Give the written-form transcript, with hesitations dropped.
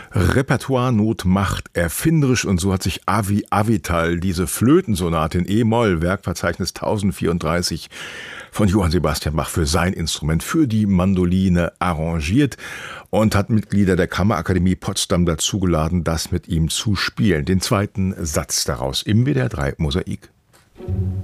Repertoire-Not macht erfinderisch, und so hat sich Avi Avital diese Flötensonate in E-Moll, Werkverzeichnis 1034 von Johann Sebastian Bach für sein Instrument, für die Mandoline arrangiert und hat Mitglieder der Kammerakademie Potsdam dazu geladen, das mit ihm zu spielen. Den zweiten Satz daraus im WDR 3 Mosaik.